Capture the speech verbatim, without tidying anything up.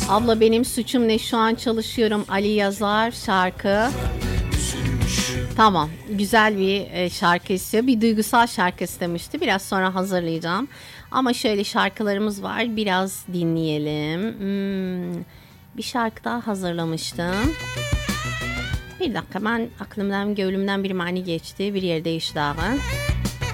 Abla benim suçum ne? Şu an çalışıyorum. Ali Yazar şarkı. Tamam. Güzel bir e, şarkı istiyor. Bir duygusal şarkı istemişti. Biraz sonra hazırlayacağım. Ama şöyle şarkılarımız var. Biraz dinleyelim. Hmm, bir şarkı daha hazırlamıştım. Bir dakika, ben aklımdan, gönlümden bir mani geçti. Bir yerde değişti daha.